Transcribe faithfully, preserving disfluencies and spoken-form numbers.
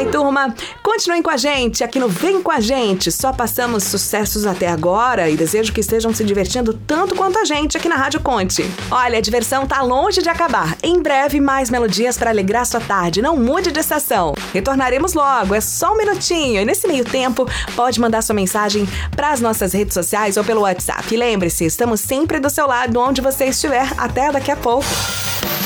turma, continuem com a gente aqui no Vem Com a Gente. Só passamos sucessos até agora e desejo que estejam se divertindo tanto quanto a gente aqui na Rádio Conte. Olha, a diversão tá longe de acabar. Em breve, mais melodias para alegrar sua tarde. Não mude de estação. Retornaremos logo, é só um minutinho. E nesse meio tempo, pode mandar sua mensagem para as nossas redes sociais ou pelo WhatsApp. E lembre-se, estamos sempre do seu lado, onde você estiver. Até daqui a pouco.